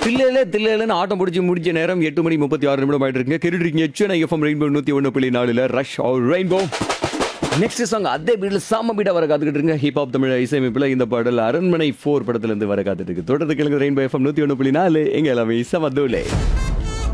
தில்லேன்னு ஆட்டம் முடிச்ச நேரம் 8:36 ஆயிட்டு இருக்குங்க. கேட்டுருக்கீங்க Chennai FM rainbow 101.4 rush R rainbow. Next song அதே பீட்ல சாம பீடா வர காத்துக்கிட்டு இருங்க. ஹிப் ஹாப் தமிழ் இசையமைப்புல இந்த பாடல் அரண்மனை 4 படத்துல இருந்து வர காத்துட்டு இருக்கு. தொடர்ந்து கேளுங்க ரெயின்போ எஃப்எம் 101.4 எங்க எல்லாமே சமதூலே.